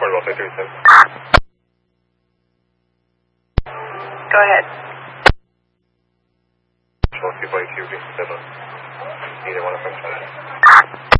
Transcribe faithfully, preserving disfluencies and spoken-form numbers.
Golf thirty-seven. Go ahead. Short people A Q D seven. Either one of them.